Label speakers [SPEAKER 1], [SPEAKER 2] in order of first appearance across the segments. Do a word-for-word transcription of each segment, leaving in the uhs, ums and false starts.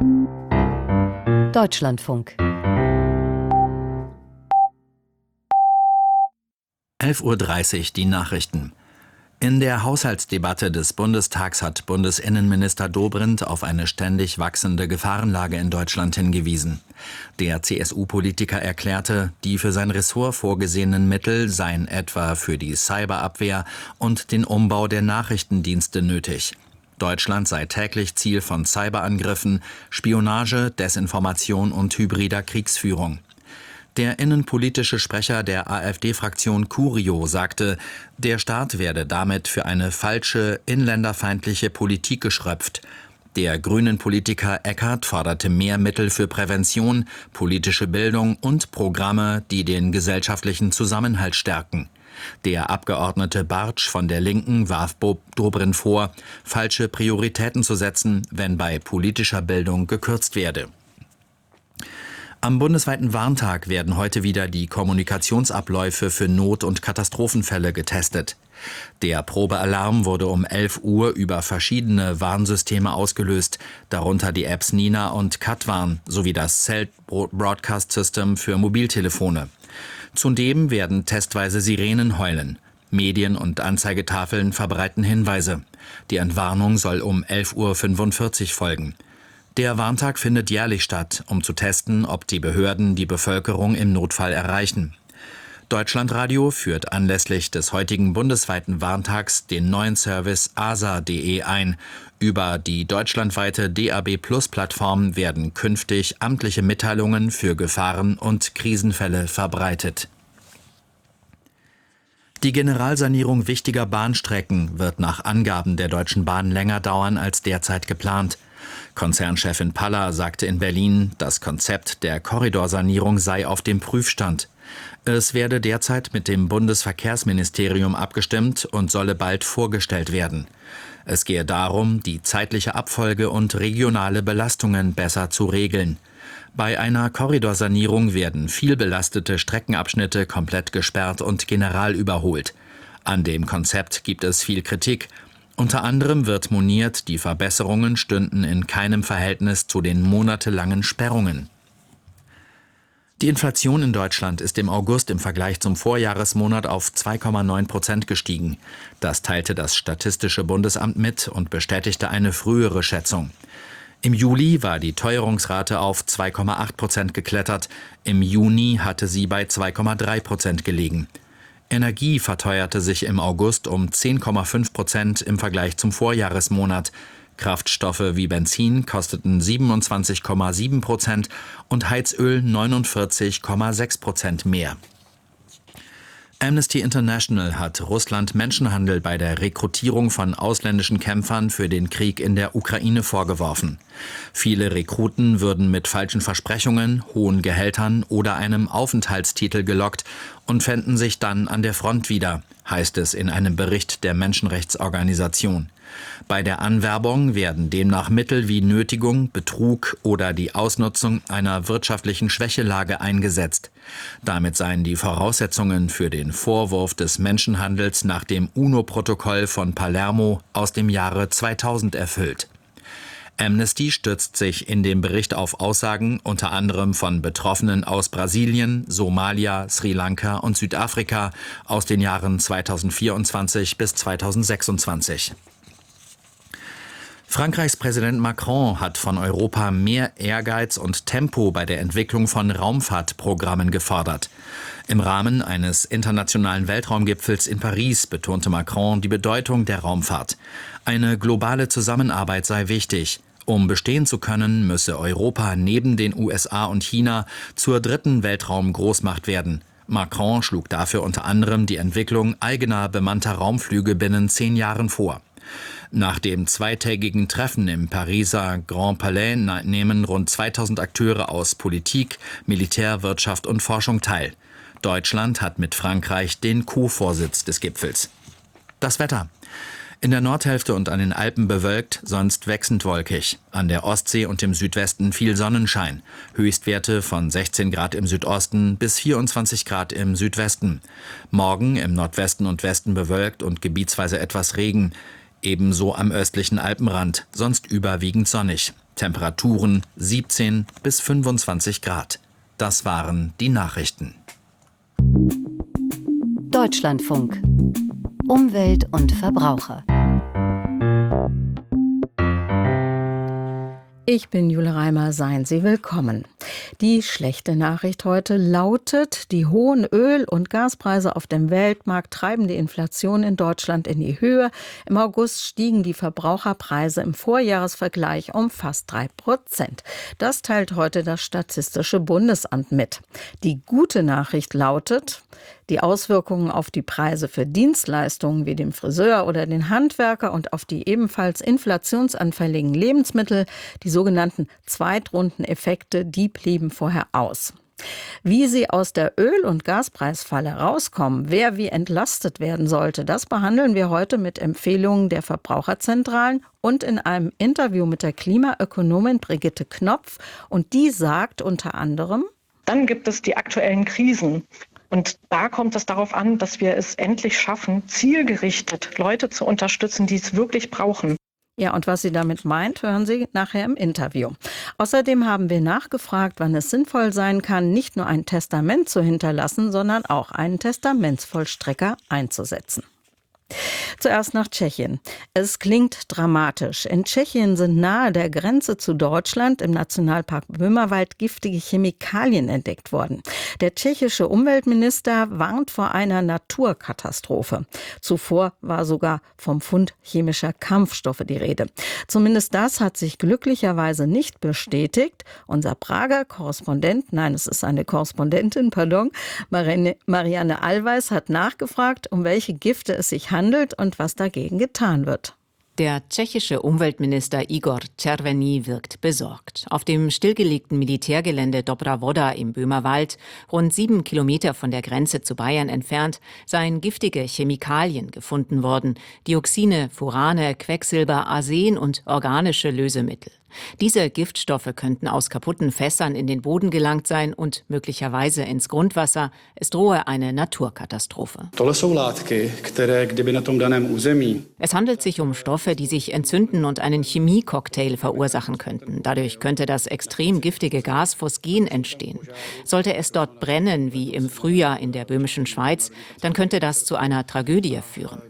[SPEAKER 1] Deutschlandfunk.
[SPEAKER 2] elf Uhr dreißig, die Nachrichten. In der Haushaltsdebatte des Bundestags hat Bundesinnenminister Dobrindt auf eine ständig wachsende Gefahrenlage in Deutschland hingewiesen. Der C S U-Politiker erklärte, die für sein Ressort vorgesehenen Mittel seien etwa für die Cyberabwehr und den Umbau der Nachrichtendienste nötig. Deutschland sei täglich Ziel von Cyberangriffen, Spionage, Desinformation und hybrider Kriegsführung. Der innenpolitische Sprecher der AfD-Fraktion Curio sagte, der Staat werde damit für eine falsche, inländerfeindliche Politik geschröpft. Der Grünen-Politiker Eckert forderte mehr Mittel für Prävention, politische Bildung und Programme, die den gesellschaftlichen Zusammenhalt stärken. Der Abgeordnete Bartsch von der Linken warf Dobrindt vor, falsche Prioritäten zu setzen, wenn bei politischer Bildung gekürzt werde. Am bundesweiten Warntag werden heute wieder die Kommunikationsabläufe für Not- und Katastrophenfälle getestet. Der Probealarm wurde um elf Uhr über verschiedene Warnsysteme ausgelöst, darunter die Apps Nina und Katwarn sowie das Cell Broadcast System für Mobiltelefone. Zudem werden testweise Sirenen heulen. Medien und Anzeigetafeln verbreiten Hinweise. Die Entwarnung soll um elf Uhr fünfundvierzig folgen. Der Warntag findet jährlich statt, um zu testen, ob die Behörden die Bevölkerung im Notfall erreichen. Deutschlandradio führt anlässlich des heutigen bundesweiten Warntags den neuen Service A S A punkt de ein. Über die deutschlandweite D A B Plus Plattform werden künftig amtliche Mitteilungen für Gefahren und Krisenfälle verbreitet. Die Generalsanierung wichtiger Bahnstrecken wird nach Angaben der Deutschen Bahn länger dauern als derzeit geplant. Konzernchefin Paller sagte in Berlin, das Konzept der Korridorsanierung sei auf dem Prüfstand. Es werde derzeit mit dem Bundesverkehrsministerium abgestimmt und solle bald vorgestellt werden. Es gehe darum, die zeitliche Abfolge und regionale Belastungen besser zu regeln. Bei einer Korridorsanierung werden viel belastete Streckenabschnitte komplett gesperrt und general überholt. An dem Konzept gibt es viel Kritik. Unter anderem wird moniert, die Verbesserungen stünden in keinem Verhältnis zu den monatelangen Sperrungen. Die Inflation in Deutschland ist im August im Vergleich zum Vorjahresmonat auf zwei Komma neun Prozent gestiegen. Das teilte das Statistische Bundesamt mit und bestätigte eine frühere Schätzung. Im Juli war die Teuerungsrate auf zwei Komma acht Prozent geklettert, im Juni hatte sie bei zwei Komma drei Prozent gelegen. Energie verteuerte sich im August um zehn Komma fünf Prozent im Vergleich zum Vorjahresmonat. Kraftstoffe wie Benzin kosteten siebenundzwanzig Komma sieben Prozent und Heizöl neunundvierzig Komma sechs Prozent mehr. Amnesty International hat Russland Menschenhandel bei der Rekrutierung von ausländischen Kämpfern für den Krieg in der Ukraine vorgeworfen. Viele Rekruten würden mit falschen Versprechungen, hohen Gehältern oder einem Aufenthaltstitel gelockt und fänden sich dann an der Front wieder, heißt es in einem Bericht der Menschenrechtsorganisation. Bei der Anwerbung werden demnach Mittel wie Nötigung, Betrug oder die Ausnutzung einer wirtschaftlichen Schwächelage eingesetzt. Damit seien die Voraussetzungen für den Vorwurf des Menschenhandels nach dem UNO-Protokoll von Palermo aus dem Jahre zweitausend erfüllt. Amnesty stützt sich in dem Bericht auf Aussagen unter anderem von Betroffenen aus Brasilien, Somalia, Sri Lanka und Südafrika aus den Jahren zweitausendvierundzwanzig bis zweitausendsechsundzwanzig. Frankreichs Präsident Macron hat von Europa mehr Ehrgeiz und Tempo bei der Entwicklung von Raumfahrtprogrammen gefordert. Im Rahmen eines internationalen Weltraumgipfels in Paris betonte Macron die Bedeutung der Raumfahrt. Eine globale Zusammenarbeit sei wichtig. Um bestehen zu können, müsse Europa neben den U S A und China zur dritten Weltraumgroßmacht werden. Macron schlug dafür unter anderem die Entwicklung eigener bemannter Raumflüge binnen zehn Jahren vor. Nach dem zweitägigen Treffen im Pariser Grand Palais nehmen rund zweitausend Akteure aus Politik, Militär, Wirtschaft und Forschung teil. Deutschland hat mit Frankreich den Co-Vorsitz des Gipfels. Das Wetter. In der Nordhälfte und an den Alpen bewölkt, sonst wechselnd wolkig. An der Ostsee und im Südwesten viel Sonnenschein. Höchstwerte von sechzehn Grad im Südosten bis vierundzwanzig Grad im Südwesten. Morgen im Nordwesten und Westen bewölkt und gebietsweise etwas Regen. Ebenso am östlichen Alpenrand, sonst überwiegend sonnig. Temperaturen siebzehn bis fünfundzwanzig Grad. Das waren die Nachrichten.
[SPEAKER 1] Deutschlandfunk. Umwelt und Verbraucher.
[SPEAKER 3] Ich bin Jule Reimer, seien Sie willkommen. Die schlechte Nachricht heute lautet, die hohen Öl- und Gaspreise auf dem Weltmarkt treiben die Inflation in Deutschland in die Höhe. Im August stiegen die Verbraucherpreise im Vorjahresvergleich um fast drei Prozent. Das teilt heute das Statistische Bundesamt mit. Die gute Nachricht lautet, die Auswirkungen auf die Preise für Dienstleistungen wie den Friseur oder den Handwerker und auf die ebenfalls inflationsanfälligen Lebensmittel, die sogenannten Zweitrundeneffekte, die blieben vorher aus. Wie sie aus der Öl- und Gaspreisfalle rauskommen, wer wie entlastet werden sollte, das behandeln wir heute mit Empfehlungen der Verbraucherzentralen und in einem Interview mit der Klimaökonomin Brigitte Knopf. Und die sagt unter anderem:
[SPEAKER 4] Dann gibt es die aktuellen Krisen. Und da kommt es darauf an, dass wir es endlich schaffen, zielgerichtet Leute zu unterstützen, die es wirklich brauchen.
[SPEAKER 3] Ja, und was sie damit meint, hören Sie nachher im Interview. Außerdem haben wir nachgefragt, wann es sinnvoll sein kann, nicht nur ein Testament zu hinterlassen, sondern auch einen Testamentsvollstrecker einzusetzen. Zuerst nach Tschechien. Es klingt dramatisch. In Tschechien sind nahe der Grenze zu Deutschland im Nationalpark Böhmerwald giftige Chemikalien entdeckt worden. Der tschechische Umweltminister warnt vor einer Naturkatastrophe. Zuvor war sogar vom Fund chemischer Kampfstoffe die Rede. Zumindest das hat sich glücklicherweise nicht bestätigt. Unser Prager Korrespondent, nein, es ist eine Korrespondentin, pardon, Marianne, Marianne Allweis hat nachgefragt, um welche Gifte es sich handelt und was dagegen getan wird.
[SPEAKER 5] Der tschechische Umweltminister Igor Červený wirkt besorgt. Auf dem stillgelegten Militärgelände Dobrá Voda im Böhmerwald, rund sieben Kilometer von der Grenze zu Bayern entfernt, seien giftige Chemikalien gefunden worden. Dioxine, Furane, Quecksilber, Arsen und organische Lösemittel. Diese Giftstoffe könnten aus kaputten Fässern in den Boden gelangt sein und möglicherweise ins Grundwasser. Es drohe eine Naturkatastrophe. Es handelt sich um Stoffe, die sich entzünden und einen Chemiecocktail verursachen könnten. Dadurch könnte das extrem giftige Gas Phosgen entstehen. Sollte es dort brennen, wie im Frühjahr in der böhmischen Schweiz, dann könnte das zu einer Tragödie führen.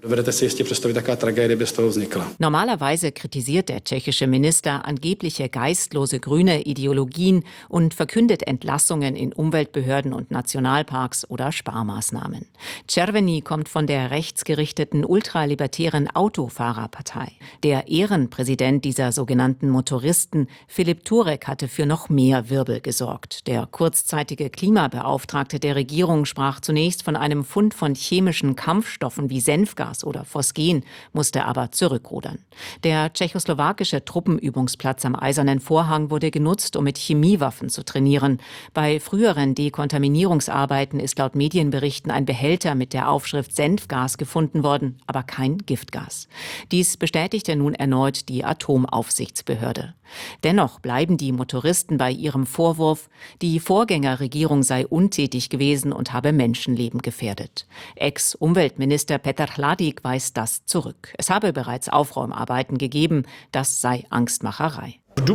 [SPEAKER 5] Normalerweise kritisiert der tschechische Minister angeblich angebliche geistlose grüne Ideologien und verkündet Entlassungen in Umweltbehörden und Nationalparks oder Sparmaßnahmen. Červený kommt von der rechtsgerichteten ultralibertären Autofahrerpartei. Der Ehrenpräsident dieser sogenannten Motoristen, Filip Turek, hatte für noch mehr Wirbel gesorgt. Der kurzzeitige Klimabeauftragte der Regierung sprach zunächst von einem Fund von chemischen Kampfstoffen wie Senfgas oder Phosgen, musste aber zurückrudern. Der tschechoslowakische Truppenübungsplatz am Eisernen Vorhang wurde genutzt, um mit Chemiewaffen zu trainieren. Bei früheren Dekontaminierungsarbeiten ist laut Medienberichten ein Behälter mit der Aufschrift Senfgas gefunden worden, aber kein Giftgas. Dies bestätigte nun erneut die Atomaufsichtsbehörde. Dennoch bleiben die Motoristen bei ihrem Vorwurf, die Vorgängerregierung sei untätig gewesen und habe Menschenleben gefährdet. Ex-Umweltminister Petar Hladík weist das zurück. Es habe bereits Aufräumarbeiten gegeben, das sei Angstmacherei.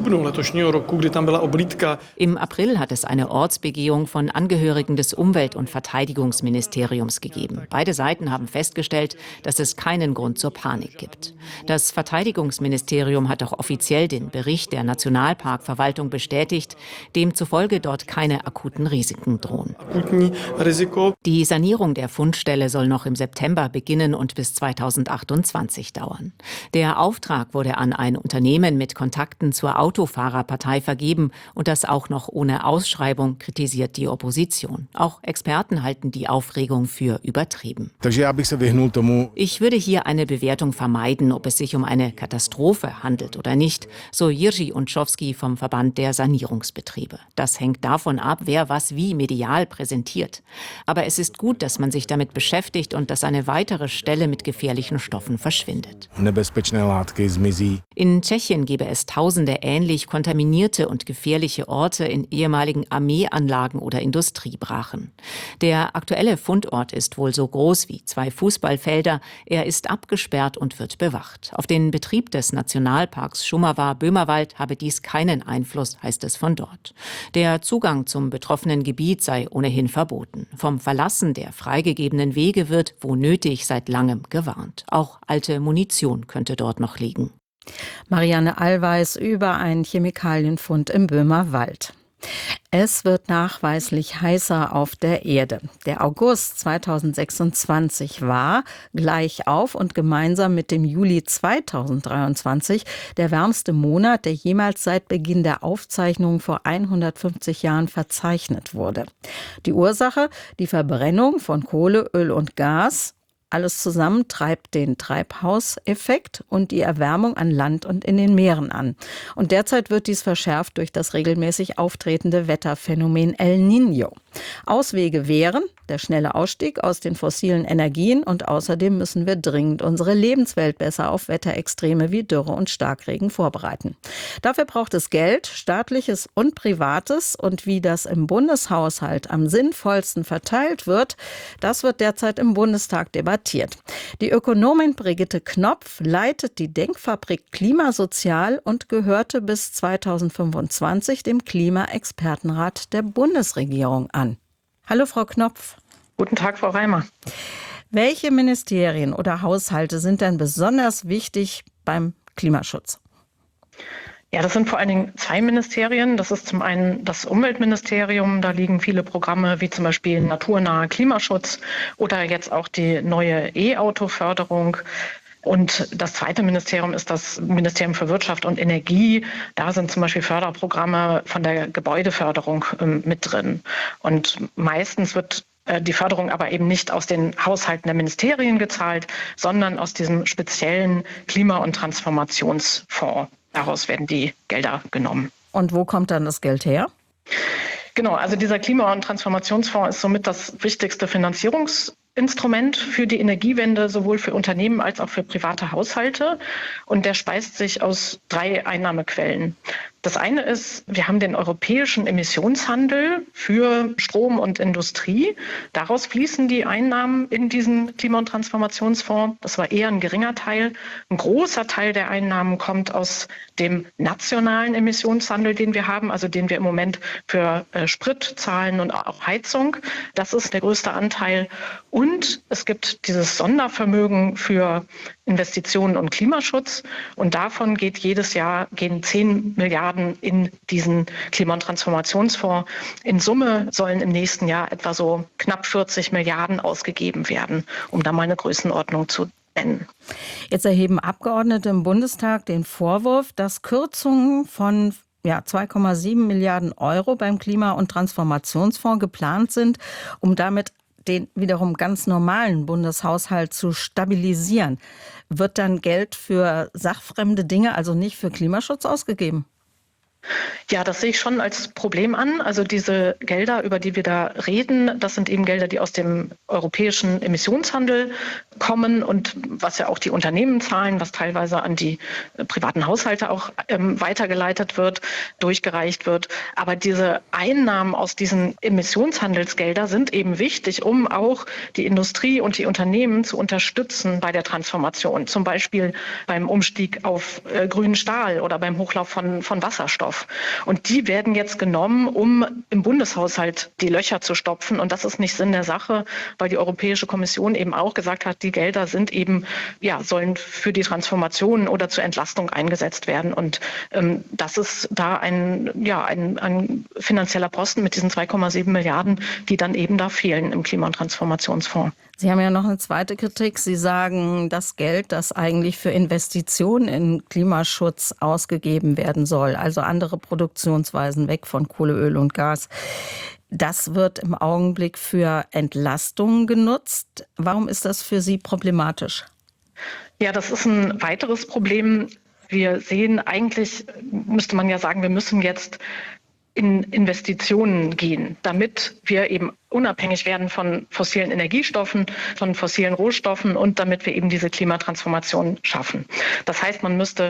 [SPEAKER 5] Im April hat es eine Ortsbegehung von Angehörigen des Umwelt- und Verteidigungsministeriums gegeben. Beide Seiten haben festgestellt, dass es keinen Grund zur Panik gibt. Das Verteidigungsministerium hat auch offiziell den Bericht der Nationalparkverwaltung bestätigt, demzufolge dort keine akuten Risiken drohen. Die Sanierung der Fundstelle soll noch im September beginnen und bis zweitausendachtundzwanzig dauern. Der Auftrag wurde an ein Unternehmen mit Kontakten zur Autofahrerpartei vergeben und das auch noch ohne Ausschreibung, kritisiert die Opposition. Auch Experten halten die Aufregung für übertrieben. Ich würde hier eine Bewertung vermeiden, ob es sich um eine Katastrophe handelt oder nicht, so Jiří Unschowský vom Verband der Sanierungsbetriebe. Das hängt davon ab, wer was wie medial präsentiert. Aber es ist gut, dass man sich damit beschäftigt und dass eine weitere Stelle mit gefährlichen Stoffen verschwindet. In Tschechien gebe es tausende mittlerweile ähnlich kontaminierte und gefährliche Orte in ehemaligen Armeeanlagen oder Industriebrachen. Der aktuelle Fundort ist wohl so groß wie zwei Fußballfelder. Er ist abgesperrt und wird bewacht. Auf den Betrieb des Nationalparks Schumava-Böhmerwald habe dies keinen Einfluss, heißt es von dort. Der Zugang zum betroffenen Gebiet sei ohnehin verboten. Vom Verlassen der freigegebenen Wege wird, wo nötig, seit langem gewarnt. Auch alte Munition könnte dort noch liegen.
[SPEAKER 3] Marianne Allweis über einen Chemikalienfund im Böhmerwald. Es wird nachweislich heißer auf der Erde. Der August zweitausendsechsundzwanzig war gleich auf und gemeinsam mit dem Juli zweitausenddreiundzwanzig der wärmste Monat, der jemals seit Beginn der Aufzeichnungen vor hundertfünfzig Jahren verzeichnet wurde. Die Ursache? Die Verbrennung von Kohle, Öl und Gas. Alles zusammen treibt den Treibhauseffekt und die Erwärmung an Land und in den Meeren an. Und derzeit wird dies verschärft durch das regelmäßig auftretende Wetterphänomen El Niño. Auswege wären der schnelle Ausstieg aus den fossilen Energien und außerdem müssen wir dringend unsere Lebenswelt besser auf Wetterextreme wie Dürre und Starkregen vorbereiten. Dafür braucht es Geld, staatliches und privates, und wie das im Bundeshaushalt am sinnvollsten verteilt wird, das wird derzeit im Bundestag debattiert. Die Ökonomin Brigitte Knopf leitet die Denkfabrik Klimasozial und gehörte bis zweitausendfünfundzwanzig dem Klimaexpertenrat der Bundesregierung an. Hallo Frau Knopf.
[SPEAKER 4] Guten Tag, Frau Reimer.
[SPEAKER 3] Welche Ministerien oder Haushalte sind denn besonders wichtig beim Klimaschutz?
[SPEAKER 4] Ja, das sind vor allen Dingen zwei Ministerien. Das ist zum einen das Umweltministerium. Da liegen viele Programme wie zum Beispiel naturnaher Klimaschutz oder jetzt auch die neue E-Auto-Förderung. Und das zweite Ministerium ist das Ministerium für Wirtschaft und Energie. Da sind zum Beispiel Förderprogramme von der Gebäudeförderung ähm, mit drin. Und meistens wird äh, die Förderung aber eben nicht aus den Haushalten der Ministerien gezahlt, sondern aus diesem speziellen Klima- und Transformationsfonds. Daraus werden die Gelder genommen.
[SPEAKER 3] Und wo kommt dann das Geld her?
[SPEAKER 4] Genau, also dieser Klima- und Transformationsfonds ist somit das wichtigste Finanzierungsinstrument für die Energiewende, sowohl für Unternehmen als auch für private Haushalte. Und der speist sich aus drei Einnahmequellen. Das eine ist, wir haben den europäischen Emissionshandel für Strom und Industrie. Daraus fließen die Einnahmen in diesen Klima- und Transformationsfonds. Das war eher ein geringer Teil. Ein großer Teil der Einnahmen kommt aus dem nationalen Emissionshandel, den wir haben, also den wir im Moment für äh, Sprit zahlen und auch Heizung. Das ist der größte Anteil. Und es gibt dieses Sondervermögen für Investitionen und Klimaschutz. Und davon geht jedes Jahr gehen zehn Milliarden in diesen Klima- und Transformationsfonds. In Summe sollen im nächsten Jahr etwa so knapp vierzig Milliarden ausgegeben werden, um da mal eine Größenordnung zu nennen.
[SPEAKER 3] Jetzt erheben Abgeordnete im Bundestag den Vorwurf, dass Kürzungen von ja, zwei Komma sieben Milliarden Euro beim Klima- und Transformationsfonds geplant sind, um damit den wiederum ganz normalen Bundeshaushalt zu stabilisieren. Wird dann Geld für sachfremde Dinge, also nicht für Klimaschutz, ausgegeben?
[SPEAKER 4] Ja, das sehe ich schon als Problem an. Also diese Gelder, über die wir da reden, das sind eben Gelder, die aus dem europäischen Emissionshandel kommen und was ja auch die Unternehmen zahlen, was teilweise an die privaten Haushalte auch ähm, weitergeleitet wird, durchgereicht wird. Aber diese Einnahmen aus diesen Emissionshandelsgeldern sind eben wichtig, um auch die Industrie und die Unternehmen zu unterstützen bei der Transformation. Zum Beispiel beim Umstieg auf äh, grünen Stahl oder beim Hochlauf von, von Wasserstoff. Und die werden jetzt genommen, um im Bundeshaushalt die Löcher zu stopfen. Und das ist nicht Sinn der Sache, weil die Europäische Kommission eben auch gesagt hat, die Gelder sind eben, ja, sollen für die Transformation oder zur Entlastung eingesetzt werden. Und ähm, das ist da ein, ja, ein, ein finanzieller Posten mit diesen zwei Komma sieben Milliarden, die dann eben da fehlen im Klima- und Transformationsfonds.
[SPEAKER 3] Sie haben ja noch eine zweite Kritik. Sie sagen, das Geld, das eigentlich für Investitionen in Klimaschutz ausgegeben werden soll, also andere Produktionsweisen weg von Kohle, Öl und Gas, das wird im Augenblick für Entlastungen genutzt. Warum ist das für Sie problematisch?
[SPEAKER 4] Ja, das ist ein weiteres Problem. Wir sehen eigentlich, müsste man ja sagen, wir müssen jetzt in Investitionen gehen, damit wir eben unabhängig werden von fossilen Energiestoffen, von fossilen Rohstoffen und damit wir eben diese Klimatransformation schaffen. Das heißt, man müsste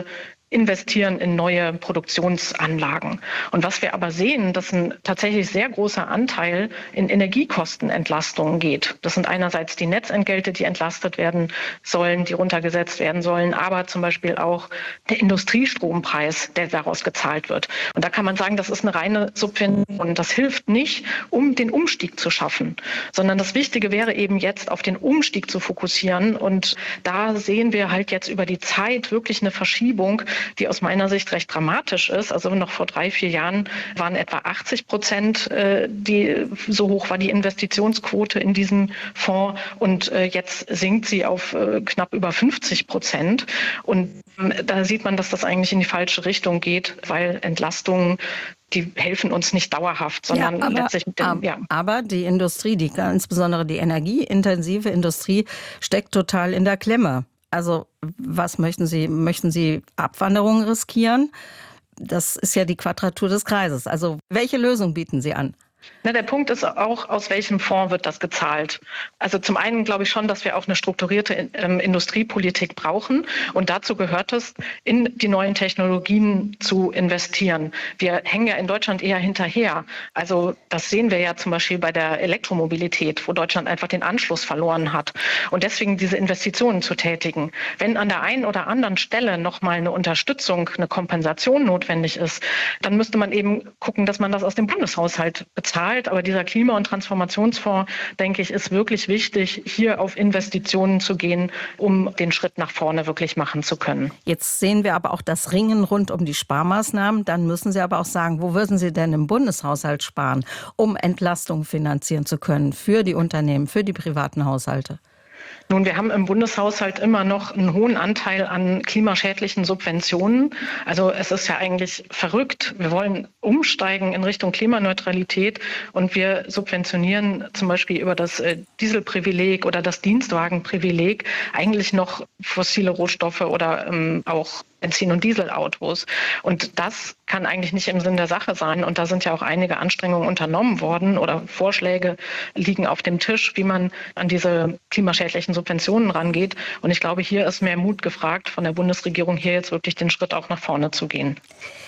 [SPEAKER 4] investieren in neue Produktionsanlagen. Und was wir aber sehen, dass ein tatsächlich sehr großer Anteil in Energiekostenentlastungen geht. Das sind einerseits die Netzentgelte, die entlastet werden sollen, die runtergesetzt werden sollen, aber zum Beispiel auch der Industriestrompreis, der daraus gezahlt wird. Und da kann man sagen, das ist eine reine Subvention. Das hilft nicht, um den Umstieg zu schaffen, sondern das Wichtige wäre eben jetzt auf den Umstieg zu fokussieren. Und da sehen wir halt jetzt über die Zeit wirklich eine Verschiebung, die aus meiner Sicht recht dramatisch ist. Also noch vor drei, vier Jahren waren etwa achtzig Prozent, äh, die, so hoch war die Investitionsquote in diesem Fonds und äh, jetzt sinkt sie auf äh, knapp über fünfzig Prozent. Und äh, da sieht man, dass das eigentlich in die falsche Richtung geht, weil Entlastungen, die helfen uns nicht dauerhaft, sondern
[SPEAKER 3] ja, aber,
[SPEAKER 4] letztlich mit dem, ja.
[SPEAKER 3] aber die Industrie, die, insbesondere die energieintensive Industrie, steckt total in der Klemme. Also was möchten Sie? Möchten Sie Abwanderung riskieren? Das ist ja die Quadratur des Kreises. Also welche Lösung bieten Sie an?
[SPEAKER 4] Na, der Punkt ist auch, aus welchem Fonds wird das gezahlt? Also zum einen glaube ich schon, dass wir auch eine strukturierte ähm, Industriepolitik brauchen. Und dazu gehört es, in die neuen Technologien zu investieren. Wir hängen ja in Deutschland eher hinterher. Also das sehen wir ja zum Beispiel bei der Elektromobilität, wo Deutschland einfach den Anschluss verloren hat. Und deswegen diese Investitionen zu tätigen. Wenn an der einen oder anderen Stelle nochmal eine Unterstützung, eine Kompensation notwendig ist, dann müsste man eben gucken, dass man das aus dem Bundeshaushalt bezahlt. Aber dieser Klima- und Transformationsfonds, denke ich, ist wirklich wichtig, hier auf Investitionen zu gehen, um den Schritt nach vorne wirklich machen zu können.
[SPEAKER 3] Jetzt sehen wir aber auch das Ringen rund um die Sparmaßnahmen. Dann müssen Sie aber auch sagen, wo würden Sie denn im Bundeshaushalt sparen, um Entlastung finanzieren zu können für die Unternehmen, für die privaten Haushalte?
[SPEAKER 4] Nun, wir haben im Bundeshaushalt immer noch einen hohen Anteil an klimaschädlichen Subventionen. Also es ist ja eigentlich verrückt. Wir wollen umsteigen in Richtung Klimaneutralität und wir subventionieren zum Beispiel über das Dieselprivileg oder das Dienstwagenprivileg eigentlich noch fossile Rohstoffe oder ähm, auch Benzin- und Dieselautos. Und das kann eigentlich nicht im Sinn der Sache sein. Und da sind ja auch einige Anstrengungen unternommen worden oder Vorschläge liegen auf dem Tisch, wie man an diese klimaschädlichen Subventionen rangeht. Und ich glaube, hier ist mehr Mut gefragt von der Bundesregierung, hier jetzt wirklich den Schritt auch nach vorne zu gehen.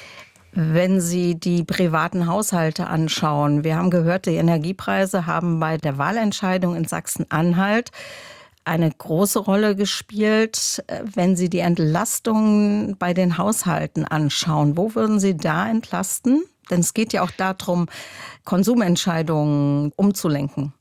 [SPEAKER 3] Wenn Sie die privaten Haushalte anschauen, wir haben gehört, die Energiepreise haben bei der Wahlentscheidung in Sachsen-Anhalt eine große Rolle gespielt. Wenn Sie die Entlastungen bei den Haushalten anschauen, wo würden Sie da entlasten? Denn es geht ja auch darum, Konsumentscheidungen umzulenken.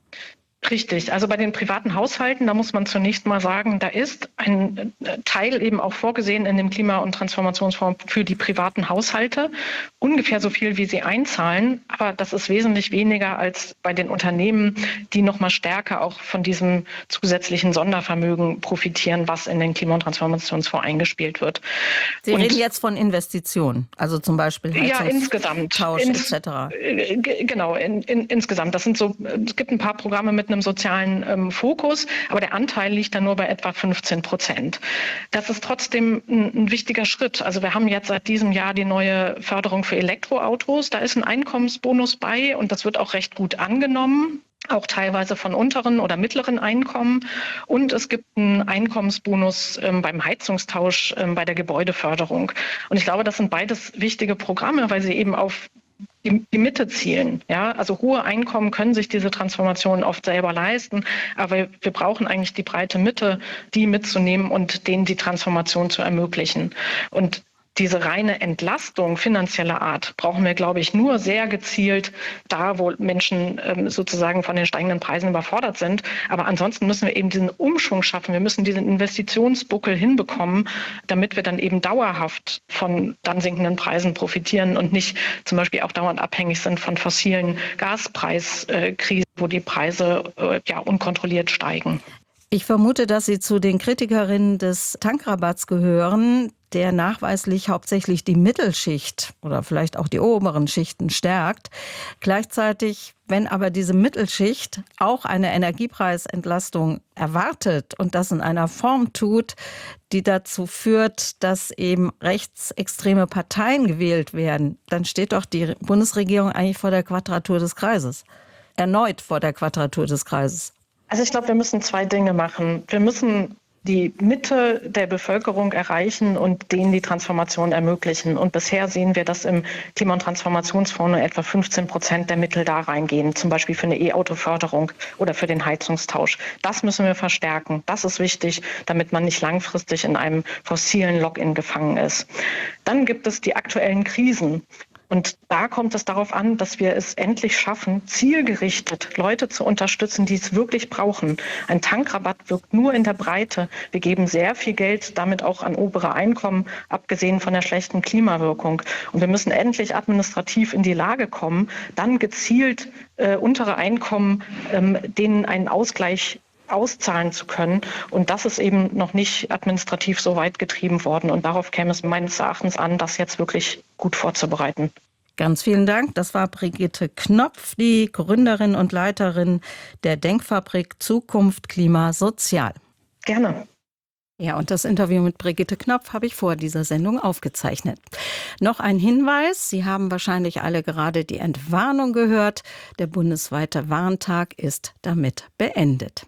[SPEAKER 4] Richtig. Also bei den privaten Haushalten, da muss man zunächst mal sagen, da ist ein Teil eben auch vorgesehen in dem Klima- und Transformationsfonds für die privaten Haushalte. Ungefähr so viel, wie sie einzahlen. Aber das ist wesentlich weniger als bei den Unternehmen, die noch mal stärker auch von diesem zusätzlichen Sondervermögen profitieren, was in den Klima- und Transformationsfonds eingespielt wird.
[SPEAKER 3] Sie
[SPEAKER 4] und
[SPEAKER 3] reden jetzt von Investitionen, also zum Beispiel
[SPEAKER 4] ja, insgesamt,
[SPEAKER 3] Tausch
[SPEAKER 4] ins,
[SPEAKER 3] et cetera.
[SPEAKER 4] Genau, in, in, insgesamt. Das sind so, es gibt ein paar Programme mit einem sozialen ähm, Fokus, aber der Anteil liegt dann nur bei etwa fünfzehn Prozent. Das ist trotzdem ein, ein wichtiger Schritt. Also wir haben jetzt seit diesem Jahr die neue Förderung für Elektroautos. Da ist ein Einkommensbonus bei und das wird auch recht gut angenommen. Auch teilweise von unteren oder mittleren Einkommen. Und es gibt einen Einkommensbonus ähm, beim Heizungstausch ähm, bei der Gebäudeförderung. Und ich glaube, das sind beides wichtige Programme, weil sie eben auf die, die Mitte zielen. Ja, also hohe Einkommen können sich diese Transformation oft selber leisten, aber wir brauchen eigentlich die breite Mitte, die mitzunehmen und denen die Transformation zu ermöglichen. Und diese reine Entlastung finanzieller Art brauchen wir, glaube ich, nur sehr gezielt da, wo Menschen ähm, sozusagen von den steigenden Preisen überfordert sind. Aber ansonsten müssen wir eben diesen Umschwung schaffen. Wir müssen diesen Investitionsbuckel hinbekommen, damit wir dann eben dauerhaft von dann sinkenden Preisen profitieren und nicht zum Beispiel auch dauernd abhängig sind von fossilen Gaspreiskrisen, wo die Preise äh, ja unkontrolliert steigen.
[SPEAKER 3] Ich vermute, dass Sie zu den Kritikerinnen des Tankrabatts gehören, der nachweislich hauptsächlich die Mittelschicht oder vielleicht auch die oberen Schichten stärkt. Gleichzeitig, wenn aber diese Mittelschicht auch eine Energiepreisentlastung erwartet und das in einer Form tut, die dazu führt, dass eben rechtsextreme Parteien gewählt werden, dann steht doch die Bundesregierung eigentlich vor der Quadratur des Kreises. Erneut vor der Quadratur des Kreises.
[SPEAKER 4] Also ich glaube, wir müssen zwei Dinge machen. Wir müssen die Mitte der Bevölkerung erreichen und denen die Transformation ermöglichen. Und bisher sehen wir, dass im Klima- und Transformationsfonds nur etwa fünfzehn Prozent der Mittel da reingehen, zum Beispiel für eine E-Auto-Förderung oder für den Heizungstausch. Das müssen wir verstärken. Das ist wichtig, damit man nicht langfristig in einem fossilen Lock-in gefangen ist. Dann gibt es die aktuellen Krisen. Und da kommt es darauf an, dass wir es endlich schaffen, zielgerichtet Leute zu unterstützen, die es wirklich brauchen. Ein Tankrabatt wirkt nur in der Breite. Wir geben sehr viel Geld damit auch an obere Einkommen, abgesehen von der schlechten Klimawirkung. Und wir müssen endlich administrativ in die Lage kommen, dann gezielt äh, untere Einkommen, ähm, denen einen Ausgleich auszahlen zu können. Und das ist eben noch nicht administrativ so weit getrieben worden. Und darauf käme es meines Erachtens an, das jetzt wirklich gut vorzubereiten.
[SPEAKER 3] Ganz vielen Dank. Das war Brigitte Knopf, die Gründerin und Leiterin der Denkfabrik Zukunft Klima Sozial.
[SPEAKER 4] Gerne.
[SPEAKER 3] Ja, und das Interview mit Brigitte Knopf habe ich vor dieser Sendung aufgezeichnet. Noch ein Hinweis. Sie haben wahrscheinlich alle gerade die Entwarnung gehört. Der bundesweite Warntag ist damit beendet.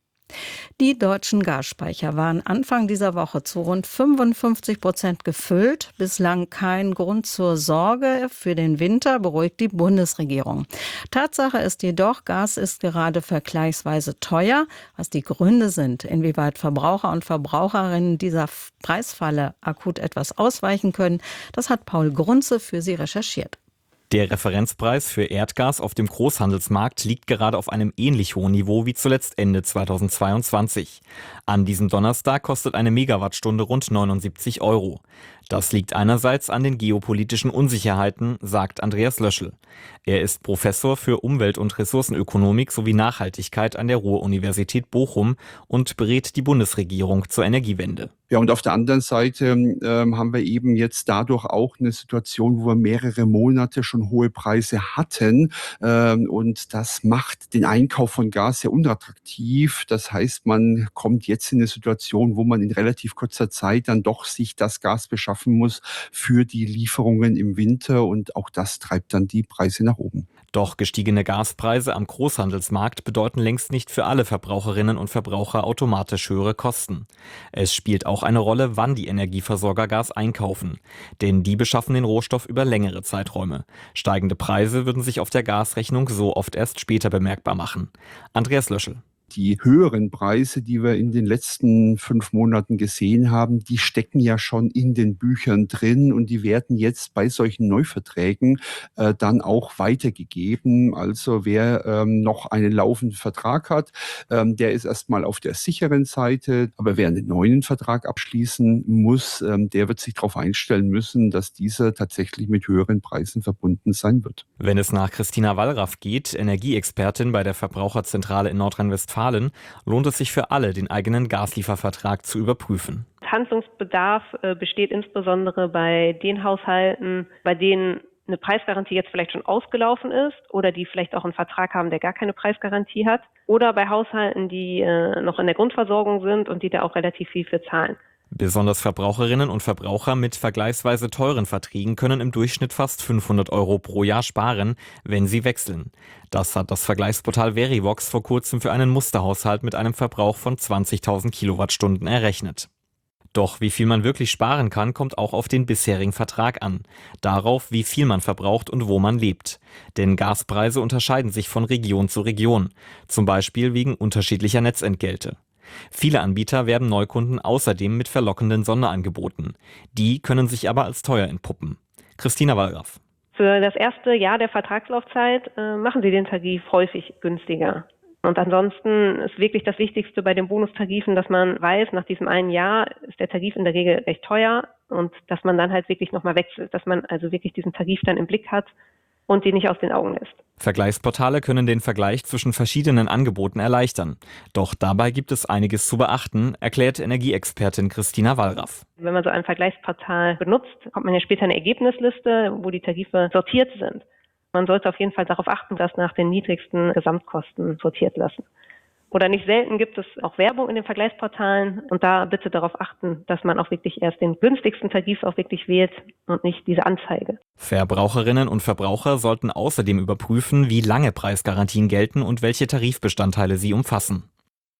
[SPEAKER 3] Die deutschen Gasspeicher waren Anfang dieser Woche zu rund fünfundfünfzig Prozent gefüllt. Bislang kein Grund zur Sorge. Für den Winter beruhigt die Bundesregierung. Tatsache ist jedoch, Gas ist gerade vergleichsweise teuer. Was die Gründe sind, inwieweit Verbraucher und Verbraucherinnen dieser Preisfalle akut etwas ausweichen können, das hat Paul Grunze für Sie recherchiert.
[SPEAKER 6] Der Referenzpreis für Erdgas auf dem Großhandelsmarkt liegt gerade auf einem ähnlich hohen Niveau wie zuletzt Ende zweitausendzweiundzwanzig. An diesem Donnerstag kostet eine Megawattstunde rund neunundsiebzig Euro. Das liegt einerseits an den geopolitischen Unsicherheiten, sagt Andreas Löschel. Er ist Professor für Umwelt- und Ressourcenökonomik sowie Nachhaltigkeit an der Ruhr-Universität Bochum und berät die Bundesregierung zur Energiewende.
[SPEAKER 7] Ja, und auf der anderen Seite ähm, haben wir eben jetzt dadurch auch eine Situation, wo wir mehrere Monate schon hohe Preise hatten. Ähm, und das macht den Einkauf von Gas sehr unattraktiv. Das heißt, man kommt jetzt in eine Situation, wo man in relativ kurzer Zeit dann doch sich das Gas beschaffen muss für die Lieferungen im Winter. Und auch das treibt dann die Preise nach oben.
[SPEAKER 6] Doch gestiegene Gaspreise am Großhandelsmarkt bedeuten längst nicht für alle Verbraucherinnen und Verbraucher automatisch höhere Kosten. Es spielt auch eine Rolle, wann die Energieversorger Gas einkaufen. Denn die beschaffen den Rohstoff über längere Zeiträume. Steigende Preise würden sich auf der Gasrechnung so oft erst später bemerkbar machen. Andreas Löschel.
[SPEAKER 7] Die höheren Preise, die wir in den letzten fünf Monaten gesehen haben, die stecken ja schon in den Büchern drin und die werden jetzt bei solchen Neuverträgen äh, dann auch weitergegeben. Also wer ähm, noch einen laufenden Vertrag hat, ähm, der ist erstmal auf der sicheren Seite. Aber wer einen neuen Vertrag abschließen muss, ähm, der wird sich darauf einstellen müssen, dass dieser tatsächlich mit höheren Preisen verbunden sein wird.
[SPEAKER 6] Wenn es nach Christina Wallraff geht, Energieexpertin bei der Verbraucherzentrale in Nordrhein-Westfalen, lohnt es sich für alle, den eigenen Gasliefervertrag zu überprüfen.
[SPEAKER 8] Handlungsbedarf äh, besteht insbesondere bei den Haushalten, bei denen eine Preisgarantie jetzt vielleicht schon ausgelaufen ist oder die vielleicht auch einen Vertrag haben, der gar keine Preisgarantie hat, oder bei Haushalten, die äh, noch in der Grundversorgung sind und die da auch relativ viel für zahlen.
[SPEAKER 6] Besonders Verbraucherinnen und Verbraucher mit vergleichsweise teuren Verträgen können im Durchschnitt fast fünfhundert Euro pro Jahr sparen, wenn sie wechseln. Das hat das Vergleichsportal Verivox vor kurzem für einen Musterhaushalt mit einem Verbrauch von zwanzigtausend Kilowattstunden errechnet. Doch wie viel man wirklich sparen kann, kommt auch auf den bisherigen Vertrag an. Darauf, wie viel man verbraucht und wo man lebt. Denn Gaspreise unterscheiden sich von Region zu Region. Zum Beispiel wegen unterschiedlicher Netzentgelte. Viele Anbieter werben Neukunden außerdem mit verlockenden Sonderangeboten. Die können sich aber als teuer entpuppen. Christina Wallraff.
[SPEAKER 8] Für das erste Jahr der Vertragslaufzeit äh, machen sie den Tarif häufig günstiger. Und ansonsten ist wirklich das Wichtigste bei den Bonustarifen, dass man weiß, nach diesem einen Jahr ist der Tarif in der Regel recht teuer und dass man dann halt wirklich nochmal wechselt, dass man also wirklich diesen Tarif dann im Blick hat und den nicht aus den Augen lässt.
[SPEAKER 6] Vergleichsportale können den Vergleich zwischen verschiedenen Angeboten erleichtern. Doch dabei gibt es einiges zu beachten, erklärt Energieexpertin Christina Wallraff.
[SPEAKER 8] Wenn man so ein Vergleichsportal benutzt, kommt man ja später eine Ergebnisliste, wo die Tarife sortiert sind. Man sollte auf jeden Fall darauf achten, dass nach den niedrigsten Gesamtkosten sortiert lassen. Oder nicht selten gibt es auch Werbung in den Vergleichsportalen und da bitte darauf achten, dass man auch wirklich erst den günstigsten Tarif auch wirklich wählt und nicht diese Anzeige.
[SPEAKER 6] Verbraucherinnen und Verbraucher sollten außerdem überprüfen, wie lange Preisgarantien gelten und welche Tarifbestandteile sie umfassen.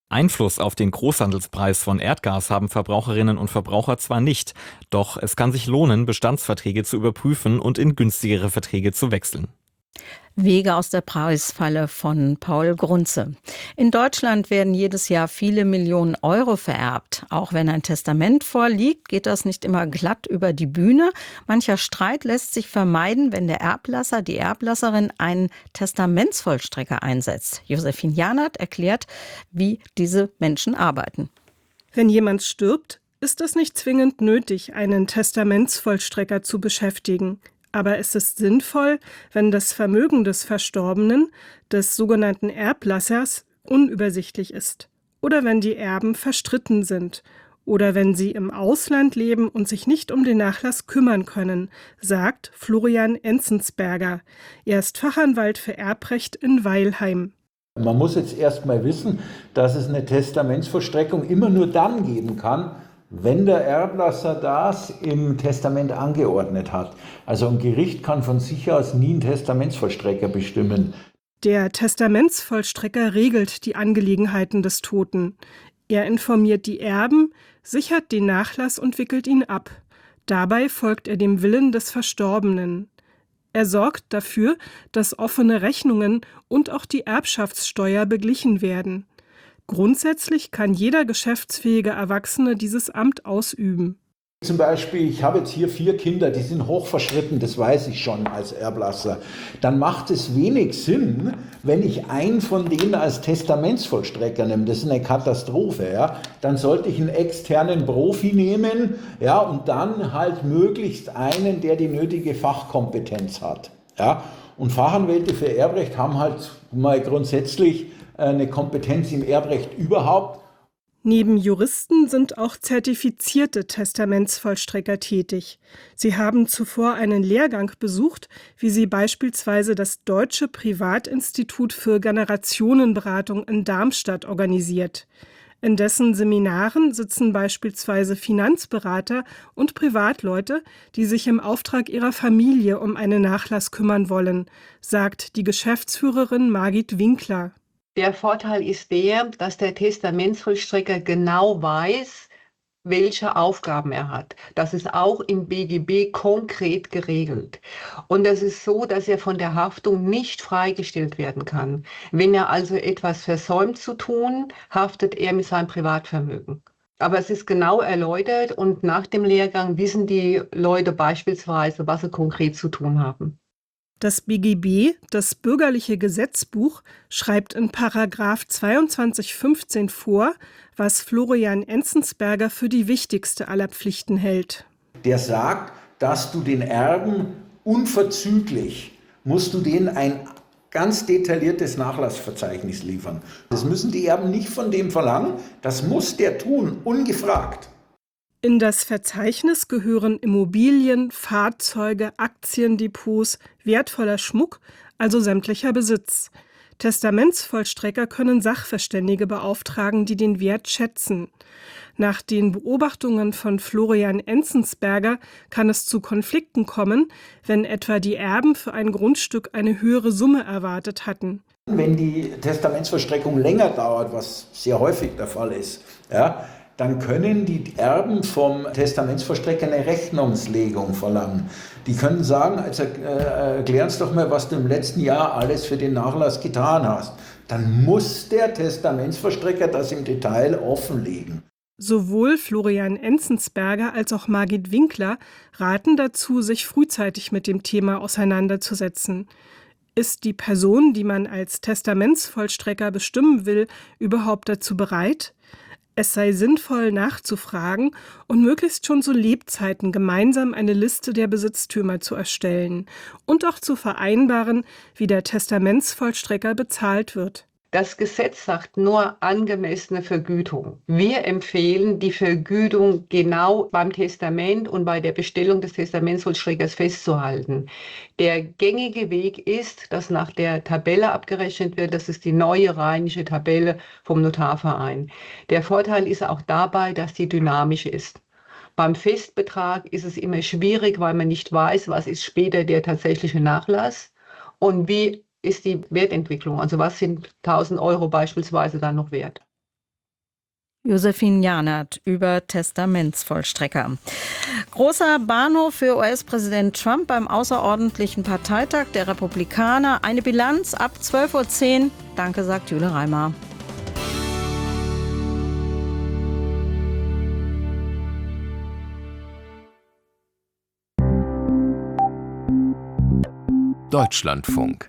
[SPEAKER 6] Einfluss auf den Großhandelspreis von Erdgas haben Verbraucherinnen und Verbraucher zwar nicht, doch es kann sich lohnen, Bestandsverträge zu überprüfen und in günstigere Verträge zu wechseln.
[SPEAKER 3] Wege aus der Preisfalle von Paul Grunze. In Deutschland werden jedes Jahr viele Millionen Euro vererbt. Auch wenn ein Testament vorliegt, geht das nicht immer glatt über die Bühne. Mancher Streit lässt sich vermeiden, wenn der Erblasser, die Erblasserin einen Testamentsvollstrecker einsetzt. Josephine Janert erklärt, wie diese Menschen arbeiten.
[SPEAKER 9] Wenn jemand stirbt, ist es nicht zwingend nötig, einen Testamentsvollstrecker zu beschäftigen. Aber es ist sinnvoll, wenn das Vermögen des Verstorbenen, des sogenannten Erblassers, unübersichtlich ist. Oder wenn die Erben verstritten sind. Oder wenn sie im Ausland leben und sich nicht um den Nachlass kümmern können, sagt Florian Enzensberger. Er ist Fachanwalt für Erbrecht in Weilheim.
[SPEAKER 10] Man muss jetzt erst mal wissen, dass es eine Testamentsvollstreckung immer nur dann geben kann, wenn der Erblasser das im Testament angeordnet hat. Also ein Gericht kann von sich aus nie einen Testamentsvollstrecker bestimmen.
[SPEAKER 9] Der Testamentsvollstrecker regelt die Angelegenheiten des Toten. Er informiert die Erben, sichert den Nachlass und wickelt ihn ab. Dabei folgt er dem Willen des Verstorbenen. Er sorgt dafür, dass offene Rechnungen und auch die Erbschaftssteuer beglichen werden. Grundsätzlich kann jeder geschäftsfähige Erwachsene dieses Amt ausüben.
[SPEAKER 10] Zum Beispiel, ich habe jetzt hier vier Kinder, die sind hochverschritten, das weiß ich schon als Erblasser. Dann macht es wenig Sinn, wenn ich einen von denen als Testamentsvollstrecker nehme. Das ist eine Katastrophe. Ja? Dann sollte ich einen externen Profi nehmen, ja, und dann halt möglichst einen, der die nötige Fachkompetenz hat. Ja? Und Fachanwälte für Erbrecht haben halt mal grundsätzlich eine Kompetenz im Erbrecht überhaupt.
[SPEAKER 9] Neben Juristen sind auch zertifizierte Testamentsvollstrecker tätig. Sie haben zuvor einen Lehrgang besucht, wie sie beispielsweise das Deutsche Privatinstitut für Generationenberatung in Darmstadt organisiert. In dessen Seminaren sitzen beispielsweise Finanzberater und Privatleute, die sich im Auftrag ihrer Familie um einen Nachlass kümmern wollen, sagt die Geschäftsführerin Margit Winkler.
[SPEAKER 11] Der Vorteil ist der, dass der Testamentsvollstrecker genau weiß, welche Aufgaben er hat. Das ist auch im B G B konkret geregelt. Und es ist so, dass er von der Haftung nicht freigestellt werden kann. Wenn er also etwas versäumt zu tun, haftet er mit seinem Privatvermögen. Aber es ist genau erläutert und nach dem Lehrgang wissen die Leute beispielsweise, was sie konkret zu tun haben.
[SPEAKER 9] Das B G B, das Bürgerliche Gesetzbuch, schreibt in Paragraph zweiundzwanzig fünfzehn vor, was Florian Enzensberger für die wichtigste aller Pflichten hält.
[SPEAKER 10] Der sagt, dass du den Erben unverzüglich, musst du denen ein ganz detailliertes Nachlassverzeichnis liefern. Das müssen die Erben nicht von dem verlangen, das muss der tun, ungefragt.
[SPEAKER 9] In das Verzeichnis gehören Immobilien, Fahrzeuge, Aktiendepots, wertvoller Schmuck, also sämtlicher Besitz. Testamentsvollstrecker können Sachverständige beauftragen, die den Wert schätzen. Nach den Beobachtungen von Florian Enzensberger kann es zu Konflikten kommen, wenn etwa die Erben für ein Grundstück eine höhere Summe erwartet hatten.
[SPEAKER 10] Wenn die Testamentsvollstreckung länger dauert, was sehr häufig der Fall ist, ja, dann können die Erben vom Testamentsvollstrecker eine Rechnungslegung verlangen. Die können sagen, also äh, erklär uns doch mal, was du im letzten Jahr alles für den Nachlass getan hast. Dann muss der Testamentsvollstrecker das im Detail offenlegen.
[SPEAKER 9] Sowohl Florian Enzensberger als auch Margit Winkler raten dazu, sich frühzeitig mit dem Thema auseinanderzusetzen. Ist die Person, die man als Testamentsvollstrecker bestimmen will, überhaupt dazu bereit? Es sei sinnvoll, nachzufragen und möglichst schon zu Lebzeiten gemeinsam eine Liste der Besitztümer zu erstellen und auch zu vereinbaren, wie der Testamentsvollstrecker bezahlt wird.
[SPEAKER 11] Das Gesetz sagt nur angemessene Vergütung. Wir empfehlen, die Vergütung genau beim Testament und bei der Bestellung des Testamentsvollstreckers festzuhalten. Der gängige Weg ist, dass nach der Tabelle abgerechnet wird. Das ist die neue rheinische Tabelle vom Notarverein. Der Vorteil ist auch dabei, dass die dynamisch ist. Beim Festbetrag ist es immer schwierig, weil man nicht weiß, was ist später der tatsächliche Nachlass und wie ist die Wertentwicklung, also was sind tausend Euro beispielsweise dann noch wert.
[SPEAKER 3] Josephine Janert über Testamentsvollstrecker. Großer Bahnhof für U S-Präsident Trump beim außerordentlichen Parteitag der Republikaner. Eine Bilanz ab zwölf Uhr zehn. Danke, sagt Jule Reimer.
[SPEAKER 12] Deutschlandfunk.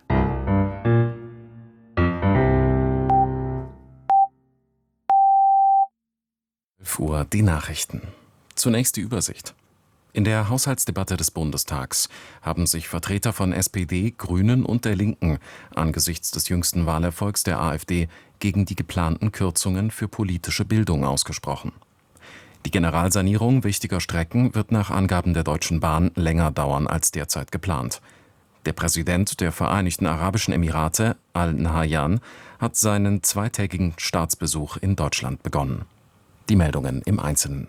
[SPEAKER 12] elf Uhr die Nachrichten. Zunächst die Übersicht. In der Haushaltsdebatte des Bundestags haben sich Vertreter von S P D, Grünen und der Linken angesichts des jüngsten Wahlerfolgs der AfD gegen die geplanten Kürzungen für politische Bildung ausgesprochen. Die Generalsanierung wichtiger Strecken wird nach Angaben der Deutschen Bahn länger dauern als derzeit geplant. Der Präsident der Vereinigten Arabischen Emirate, Al Nahyan, hat seinen zweitägigen Staatsbesuch in Deutschland begonnen. Die Meldungen im Einzelnen.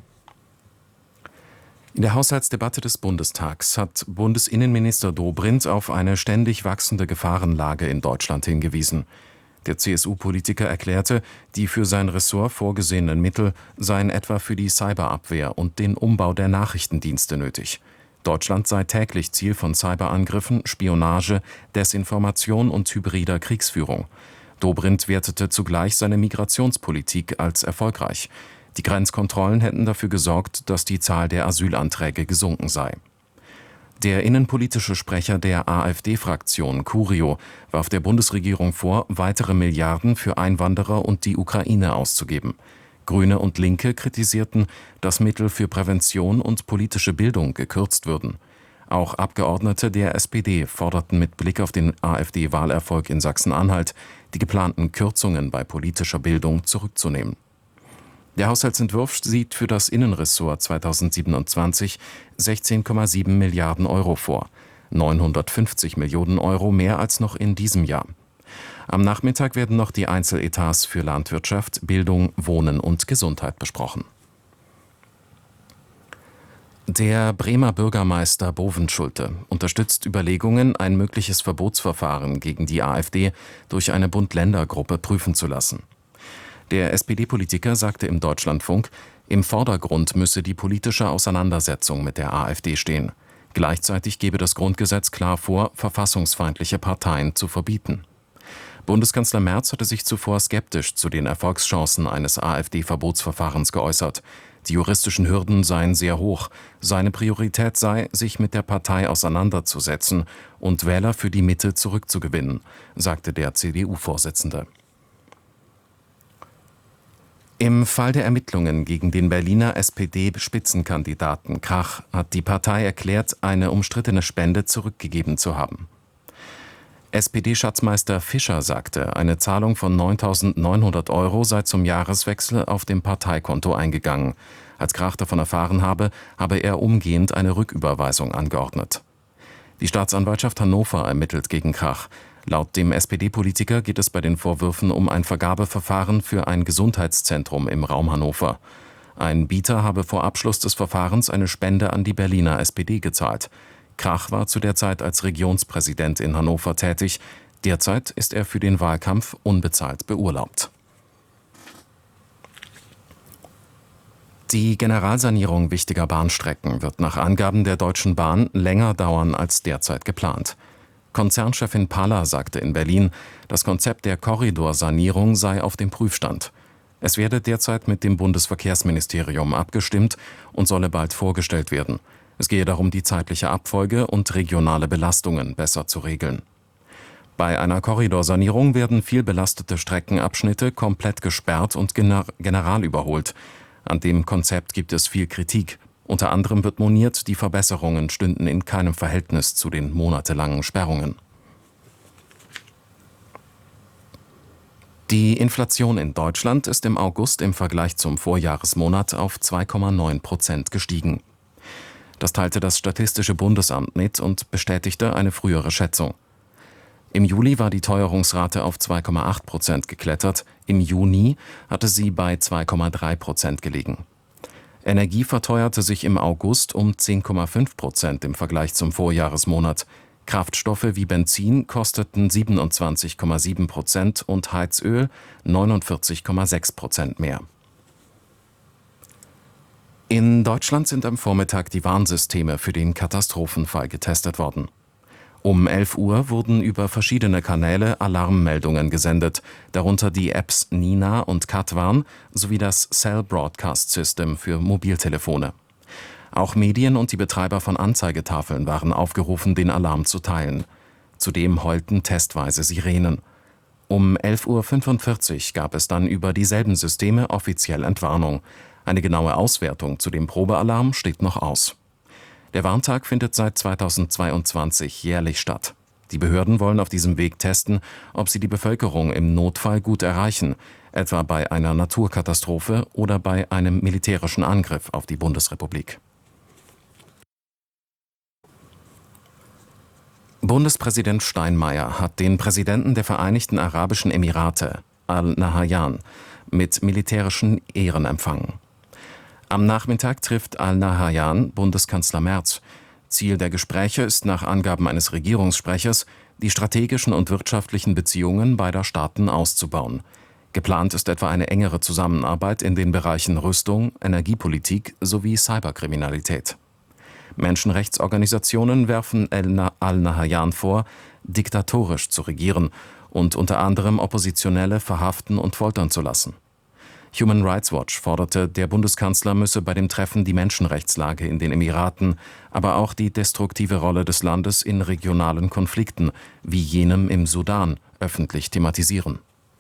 [SPEAKER 12] In der Haushaltsdebatte des Bundestags hat Bundesinnenminister Dobrindt auf eine ständig wachsende Gefahrenlage in Deutschland hingewiesen. Der C S U-Politiker erklärte, die für sein Ressort vorgesehenen Mittel seien etwa für die Cyberabwehr und den Umbau der Nachrichtendienste nötig. Deutschland sei täglich Ziel von Cyberangriffen, Spionage, Desinformation und hybrider Kriegsführung. Dobrindt wertete zugleich seine Migrationspolitik als erfolgreich. Die Grenzkontrollen hätten dafür gesorgt, dass die Zahl der Asylanträge gesunken sei. Der innenpolitische Sprecher der AfD-Fraktion, Curio, warf der Bundesregierung vor, weitere Milliarden für Einwanderer und die Ukraine auszugeben. Grüne und Linke kritisierten, dass Mittel für Prävention und politische Bildung gekürzt würden. Auch Abgeordnete der S P D forderten mit Blick auf den AfD-Wahlerfolg in Sachsen-Anhalt, die geplanten Kürzungen bei politischer Bildung zurückzunehmen. Der Haushaltsentwurf sieht für das Innenressort zweitausendsiebenundzwanzig sechzehn Komma sieben Milliarden Euro vor, neunhundertfünfzig Millionen Euro mehr als noch in diesem Jahr. Am Nachmittag werden noch die Einzeletats für Landwirtschaft, Bildung, Wohnen und Gesundheit besprochen. Der Bremer Bürgermeister Bovenschulte unterstützt Überlegungen, ein mögliches Verbotsverfahren gegen die AfD durch eine Bund-Länder-Gruppe prüfen zu lassen. Der S P D-Politiker sagte im Deutschlandfunk, im Vordergrund müsse die politische Auseinandersetzung mit der AfD stehen. Gleichzeitig gebe das Grundgesetz klar vor, verfassungsfeindliche Parteien zu verbieten. Bundeskanzler Merz hatte sich zuvor skeptisch zu den Erfolgschancen eines AfD-Verbotsverfahrens geäußert. Die juristischen Hürden seien sehr hoch. Seine Priorität sei, sich mit der Partei auseinanderzusetzen und Wähler für die Mitte zurückzugewinnen, sagte der C D U-Vorsitzende. Im Fall der Ermittlungen gegen den Berliner S P D-Spitzenkandidaten Krach hat die Partei erklärt, eine umstrittene Spende zurückgegeben zu haben. S P D-Schatzmeister Fischer sagte, eine Zahlung von neuntausendneunhundert Euro sei zum Jahreswechsel auf dem Parteikonto eingegangen. Als Krach davon erfahren habe, habe er umgehend eine Rücküberweisung angeordnet. Die Staatsanwaltschaft Hannover ermittelt gegen Krach. Laut dem S P D-Politiker geht es bei den Vorwürfen um ein Vergabeverfahren für ein Gesundheitszentrum im Raum Hannover. Ein Bieter habe vor Abschluss des Verfahrens eine Spende an die Berliner S P D gezahlt. Krach war zu der Zeit als Regionspräsident in Hannover tätig. Derzeit ist er für den Wahlkampf unbezahlt beurlaubt. Die Generalsanierung wichtiger Bahnstrecken wird nach Angaben der Deutschen Bahn länger dauern als derzeit geplant. Konzernchefin Palla sagte in Berlin, das Konzept der Korridorsanierung sei auf dem Prüfstand. Es werde derzeit mit dem Bundesverkehrsministerium abgestimmt und solle bald vorgestellt werden. Es gehe darum, die zeitliche Abfolge und regionale Belastungen besser zu regeln. Bei einer Korridorsanierung werden viel belastete Streckenabschnitte komplett gesperrt und gener- general überholt. An dem Konzept gibt es viel Kritik. Unter anderem wird moniert, die Verbesserungen stünden in keinem Verhältnis zu den monatelangen Sperrungen. Die Inflation in Deutschland ist im August im Vergleich zum Vorjahresmonat auf zwei Komma neun Prozent gestiegen. Das teilte das Statistische Bundesamt mit und bestätigte eine frühere Schätzung. Im Juli war die Teuerungsrate auf zwei Komma acht Prozent geklettert, im Juni hatte sie bei zwei Komma drei Prozent gelegen. Energie verteuerte sich im August um zehn Komma fünf Prozent im Vergleich zum Vorjahresmonat. Kraftstoffe wie Benzin kosteten siebenundzwanzig Komma sieben Prozent und Heizöl neunundvierzig Komma sechs Prozent mehr. In Deutschland sind am Vormittag die Warnsysteme für den Katastrophenfall getestet worden. Um elf Uhr wurden über verschiedene Kanäle Alarmmeldungen gesendet, darunter die Apps Nina und Katwarn sowie das Cell Broadcast System für Mobiltelefone. Auch Medien und die Betreiber von Anzeigetafeln waren aufgerufen, den Alarm zu teilen. Zudem heulten testweise Sirenen. Um elf Uhr fünfundvierzig gab es dann über dieselben Systeme offiziell Entwarnung. Eine genaue Auswertung zu dem Probealarm steht noch aus. Der Warntag findet seit zweitausendzweiundzwanzig jährlich statt. Die Behörden wollen auf diesem Weg testen, ob sie die Bevölkerung im Notfall gut erreichen, etwa bei einer Naturkatastrophe oder bei einem militärischen Angriff auf die Bundesrepublik. Bundespräsident Steinmeier hat den Präsidenten der Vereinigten Arabischen Emirate, Al-Nahyan, mit militärischen Ehren empfangen. Am Nachmittag trifft Al-Nahyan Bundeskanzler Merz. Ziel der Gespräche ist nach Angaben eines Regierungssprechers, die strategischen und wirtschaftlichen Beziehungen beider Staaten auszubauen. Geplant ist etwa eine engere Zusammenarbeit in den Bereichen Rüstung, Energiepolitik sowie Cyberkriminalität. Menschenrechtsorganisationen werfen Al-Nahyan vor, diktatorisch zu regieren und unter anderem Oppositionelle verhaften und foltern zu lassen. Human Rights Watch forderte, der Bundeskanzler müsse bei dem Treffen die Menschenrechtslage in den Emiraten, aber auch die destruktive Rolle des Landes in regionalen Konflikten, wie jenem im Sudan, öffentlich thematisieren.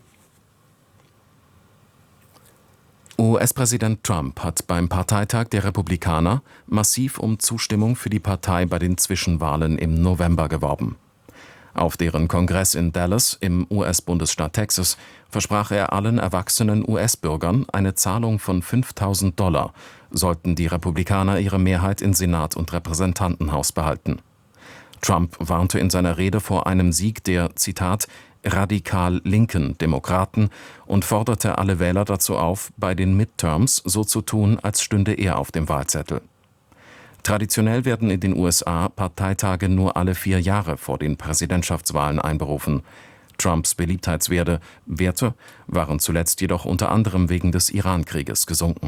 [SPEAKER 12] U S-Präsident Trump hat beim Parteitag der Republikaner massiv um Zustimmung für die Partei bei den Zwischenwahlen im November geworben. Auf deren Kongress in Dallas im U S-Bundesstaat Texas versprach er allen erwachsenen U S-Bürgern eine Zahlung von fünftausend Dollar, sollten die Republikaner ihre Mehrheit in Senat und Repräsentantenhaus behalten. Trump warnte in seiner Rede vor einem Sieg der, Zitat, radikal linken Demokraten und forderte alle Wähler dazu auf, bei den Midterms so zu tun, als stünde er auf dem Wahlzettel. Traditionell werden in den U S A Parteitage nur alle vier Jahre vor den Präsidentschaftswahlen einberufen. Trumps Beliebtheitswerte Werte waren zuletzt jedoch unter anderem wegen des Iran-Krieges gesunken.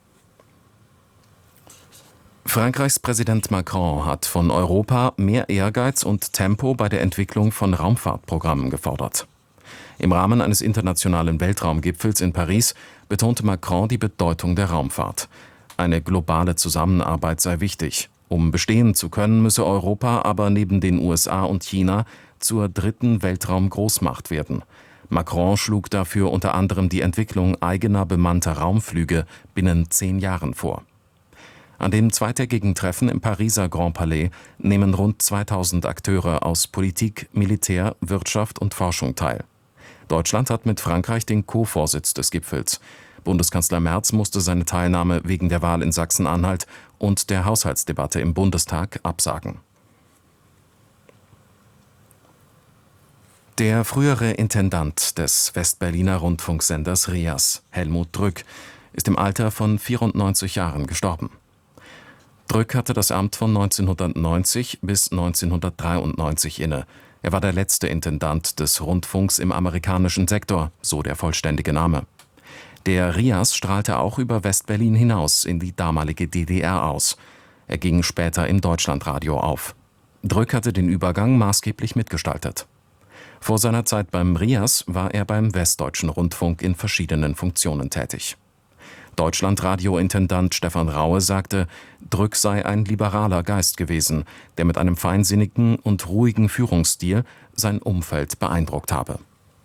[SPEAKER 12] Frankreichs Präsident Macron hat von Europa mehr Ehrgeiz und Tempo bei der Entwicklung von Raumfahrtprogrammen gefordert. Im Rahmen eines internationalen Weltraumgipfels in Paris betonte Macron die Bedeutung der Raumfahrt. Eine globale Zusammenarbeit sei wichtig. Um bestehen zu können, müsse Europa aber neben den U S A und China zur dritten Weltraumgroßmacht werden. Macron schlug dafür unter anderem die Entwicklung eigener bemannter Raumflüge binnen zehn Jahren vor. An dem zweitägigen Treffen im Pariser Grand Palais nehmen rund zweitausend Akteure aus Politik, Militär, Wirtschaft und Forschung teil. Deutschland hat mit Frankreich den Co-Vorsitz des Gipfels. Bundeskanzler Merz musste seine Teilnahme wegen der Wahl in Sachsen-Anhalt und der Haushaltsdebatte im Bundestag absagen. Der frühere Intendant des Westberliner Rundfunksenders RIAS, Helmut Drück, ist im Alter von vierundneunzig Jahren gestorben. Drück hatte das Amt von neunzehnhundertneunzig bis neunzehnhundertdreiundneunzig inne. Er war der letzte Intendant des Rundfunks im amerikanischen Sektor, so der vollständige Name. Der RIAS strahlte auch über Westberlin hinaus in die damalige D D R aus. Er ging später im Deutschlandradio auf. Drück hatte den Übergang maßgeblich mitgestaltet. Vor seiner Zeit beim RIAS war er beim Westdeutschen Rundfunk in verschiedenen Funktionen tätig. Deutschlandradio-Intendant Stefan Raue sagte, Drück sei ein liberaler Geist gewesen, der mit einem feinsinnigen und ruhigen Führungsstil sein Umfeld beeindruckt habe.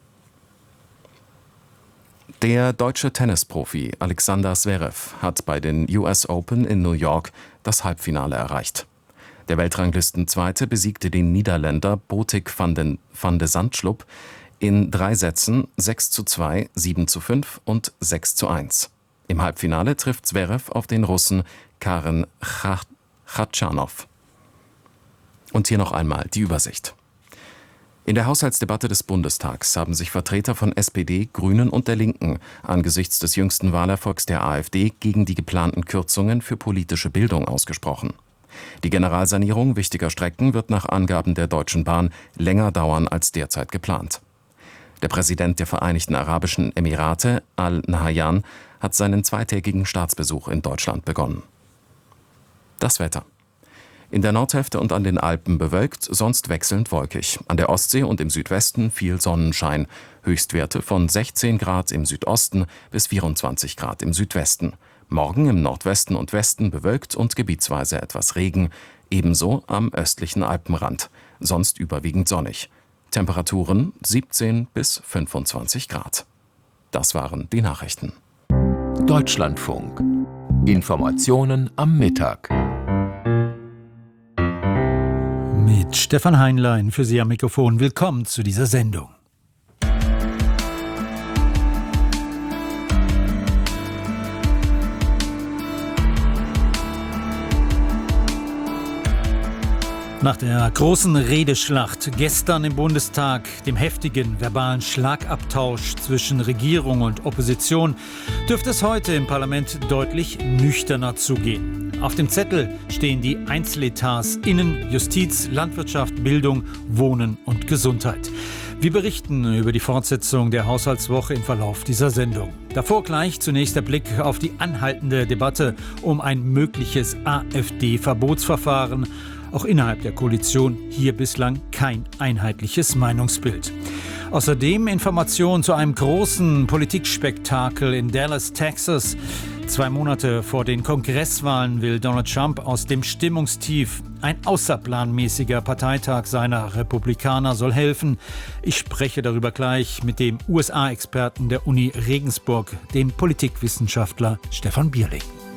[SPEAKER 12] Der deutsche Tennisprofi Alexander Zverev hat bei den U S Open in New York das Halbfinale erreicht. Der Weltranglistenzweite besiegte den Niederländer Botic van, den, van de Zandschulp in drei Sätzen sechs zu zwei, sieben zu fünf und sechs zu eins. Im Halbfinale trifft Zverev auf den Russen Karen Khachanov. Und hier noch einmal die Übersicht. In der Haushaltsdebatte des Bundestags haben sich Vertreter von S P D, Grünen und der Linken angesichts des jüngsten Wahlerfolgs der AfD gegen die geplanten Kürzungen für politische Bildung ausgesprochen. Die Generalsanierung wichtiger Strecken wird nach Angaben der Deutschen Bahn länger dauern als derzeit geplant. Der Präsident der Vereinigten Arabischen Emirate, Al-Nahyan, hat seinen zweitägigen Staatsbesuch in Deutschland begonnen. Das Wetter. In der Nordhälfte und an den Alpen bewölkt, sonst wechselnd wolkig. An der Ostsee und im Südwesten viel Sonnenschein. Höchstwerte von sechzehn Grad im Südosten bis vierundzwanzig Grad im Südwesten. Morgen im Nordwesten und Westen bewölkt und gebietsweise etwas Regen. Ebenso am östlichen Alpenrand. Sonst überwiegend sonnig. Temperaturen siebzehn bis fünfundzwanzig Grad. Das waren die Nachrichten.
[SPEAKER 13] Deutschlandfunk. Informationen am Mittag.
[SPEAKER 14] Mit Stefan Heinlein für Sie am Mikrofon. Willkommen zu dieser Sendung. Nach der großen Redeschlacht gestern im Bundestag, dem heftigen verbalen Schlagabtausch zwischen Regierung und Opposition, dürfte es heute im Parlament deutlich nüchterner zugehen. Auf dem Zettel stehen die Einzeletats Innen-, Justiz, Landwirtschaft, Bildung, Wohnen und Gesundheit. Wir berichten über die Fortsetzung der Haushaltswoche im Verlauf dieser Sendung. Davor gleich zunächst der Blick auf die anhaltende Debatte um ein mögliches AfD-Verbotsverfahren. Auch innerhalb der Koalition hier bislang kein einheitliches Meinungsbild. Außerdem Informationen zu einem großen Politikspektakel in Dallas, Texas. Zwei Monate vor den Kongresswahlen will Donald Trump aus dem Stimmungstief. Ein außerplanmäßiger Parteitag seiner Republikaner soll helfen. Ich spreche darüber gleich mit dem U S A-Experten der Uni Regensburg, dem Politikwissenschaftler Stefan Bierling.